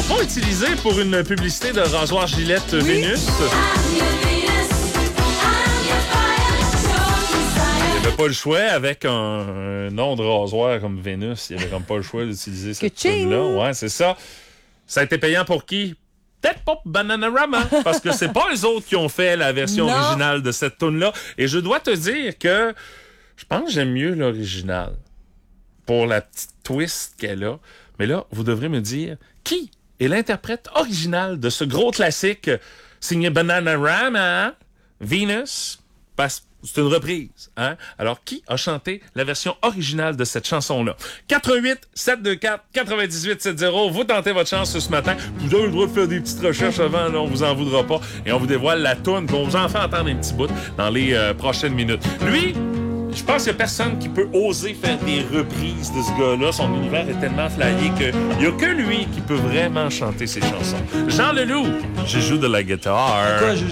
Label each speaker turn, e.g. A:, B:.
A: pas utilisé pour une publicité de rasoir Gillette Vénus. Il n'y avait pas le choix avec un nom de rasoir comme Vénus. Il n'y avait comme pas le choix d'utiliser cette tune-là. Ouais, c'est ça. Ça a été payant pour qui? Peut-être pas Bananarama, parce que c'est pas eux autres qui ont fait la version originale de cette tune-là. Et je dois te dire que je pense que j'aime mieux l'original pour la petite twist qu'elle a. Mais là, vous devrez me dire qui est l'interprète original de ce gros classique signé Bananarama, Venus, parce que c'est une reprise, hein? Alors, qui a chanté la version originale de cette chanson-là? 88-724-9870. Vous tentez votre chance ce matin. Vous avez le droit de faire des petites recherches avant, là, on vous en voudra pas. Et on vous dévoile la toune, puis on vous en fait entendre un petit bout dans les prochaines minutes. Lui, je pense qu'il n'y a personne qui peut oser faire des reprises de ce gars-là. Son univers est tellement flyé qu'il n'y a que lui qui peut vraiment chanter ses chansons. Jean Leloup, je joue de la guitare.
B: Quoi, je